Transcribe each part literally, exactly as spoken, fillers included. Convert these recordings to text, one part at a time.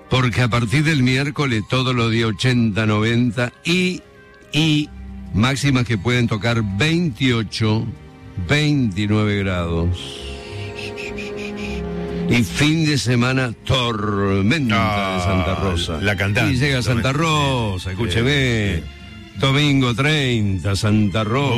Porque a partir del miércoles todos los días ochenta, noventa y, y máximas que pueden tocar veintiocho, veintinueve grados. Y fin de semana, tormenta ah, de Santa Rosa. La cantante. Y llega Santa Rosa, escúcheme. Eh, eh. Domingo treinta, Santa Rosa.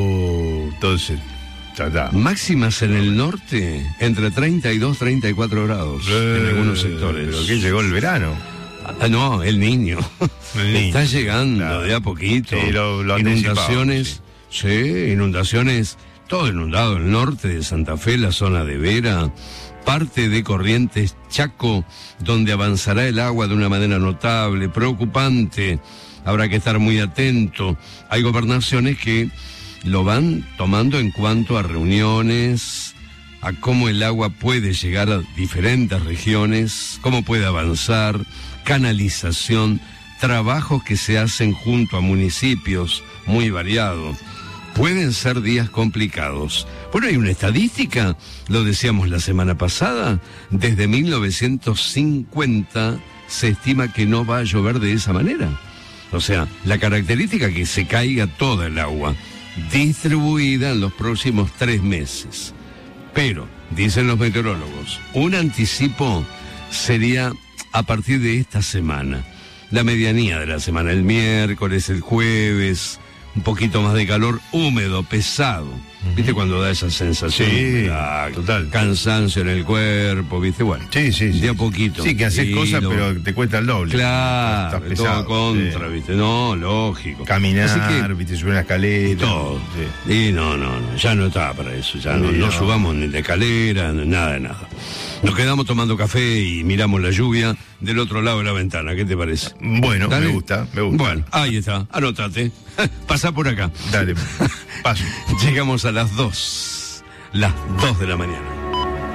Oh, entonces, ta, ta. Máximas en el norte, entre treinta y dos, treinta y cuatro grados eh, en algunos sectores. Pero que llegó el verano. Ah, no, el niño. El niño. Está llegando claro. de a poquito. Sí, lo, lo inundaciones, sí. sí, inundaciones, todo inundado. El norte de Santa Fe, la zona de Vera, parte de Corrientes, Chaco, donde avanzará el agua de una manera notable, preocupante. Habrá que estar muy atento. Hay gobernaciones que lo van tomando en cuanto a reuniones, a cómo el agua puede llegar a diferentes regiones, cómo puede avanzar, canalización, trabajos que se hacen junto a municipios, muy variados. Pueden ser días complicados. Bueno, hay una estadística, lo decíamos la semana pasada, desde mil novecientos cincuenta se estima que no va a llover de esa manera. O sea, la característica es que se caiga toda el agua, distribuida en los próximos tres meses. Pero, dicen los meteorólogos, un anticipo sería a partir de esta semana, la medianía de la semana, el miércoles, el jueves, un poquito más de calor, húmedo, pesado. Uh-huh. ¿Viste cuando da esa sensación? Sí, la, total. Cansancio en el cuerpo, ¿viste? Bueno, sí, sí, sí. de a poquito. Sí, que haces y cosas, lo... pero te cuesta el doble. Claro, estás pesado, todo contra, sí. ¿viste? No, lógico. Caminar, Así que, ¿viste? Subir una escalera. Todo. Sí. Y no, no, no, ya no está para eso. Ya no, Sí, no no. subamos ni de escalera, nada de nada. Nos quedamos tomando café y miramos la lluvia del otro lado de la ventana. ¿Qué te parece? Bueno, ¿Dale? me gusta, me gusta. Bueno, ahí está, anótate. Pasá por acá. Dale, paso. Llegamos a las dos. Las dos de la mañana.